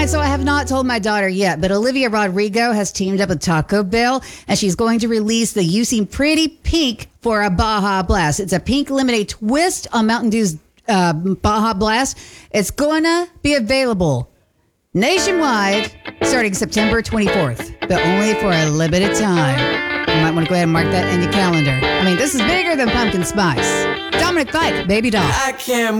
guys, so I have not told my daughter yet, but Olivia Rodrigo has teamed up with Taco Bell, and she's going to release the You Seem Pretty Pink for a Baja Blast. It's a pink lemonade twist on Mountain Dew's Baja Blast. It's going to be available nationwide starting September 24th, but only for a limited time. You might want to go ahead and mark that in your calendar. I mean, this is bigger than pumpkin spice. Dominic Fike, Baby Doll. I can't